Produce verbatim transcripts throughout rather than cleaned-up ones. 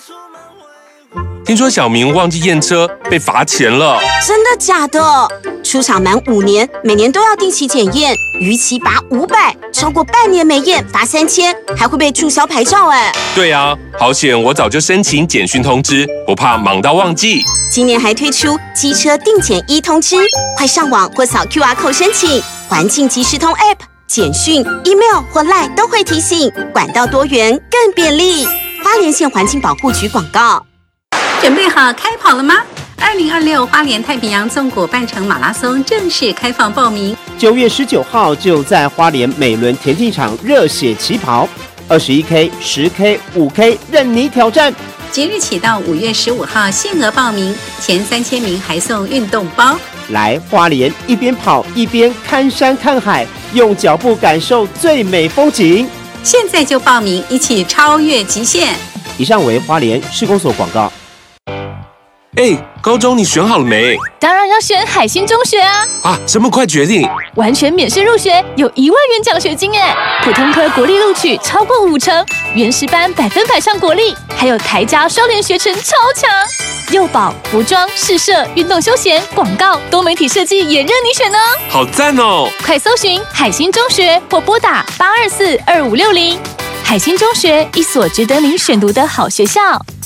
听说小明忘记验车，被罚钱了。 真的假的？出厂满五年，每年都要定期检验，逾期罚五百，超过半年没验罚三千，还会被注销牌照。哎， 对啊，好险！我早就申请简讯通知，不怕忙到忘记。 今年还推出机车定检一通知，快上网或扫 Q R code 申请。环境即时通 App、简讯、email 或 Line 都会提醒，管道多元更便利。花莲县环境保护局广告。 准备好开跑了吗？二零二六花莲太平洋纵谷半程马拉松正式开放报名， 九月十九号就在花莲美伦田径场热血起跑，二十一 K、十 K、五 K 任你挑战。 即日起到五月十五号限额报名，前三千名还送运动包。 来花莲一边跑一边看山看海，用脚步感受最美风景。 现在就报名，一起超越极限。 以上为花莲市公所广告。 哎，高中你选好了没？ 当然要选海星中学啊！ 啊，这么快决定？ 完全免试入学，有一万元奖学金哎！普通科国立录取超过五成，原师班百分百上国立，还有台加双联学程超强。幼保、服装、试社、运动休闲、广告、多媒体设计也任你选呢！ 好赞哦！ 快搜寻海星中学或拨打八二四二五六零。海星中学，一所值得您选读的好学校。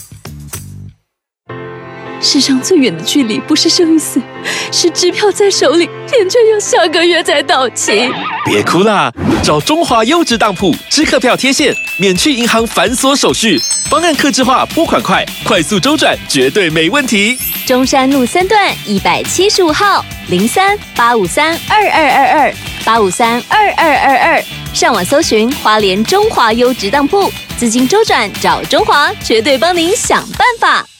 世上最远的距离不是生与死，是支票在手里，钱却要下个月才到期。 别哭啦，找中华优质当铺支客票贴现，免去银行繁琐手续，方案客制化，拨款快，快速周转，绝对没问题。 中山路三段一百七十五号零三八五三二二二二八五三二二二二，上网搜寻花莲中华优质当铺，资金周转找中华，绝对帮您想办法。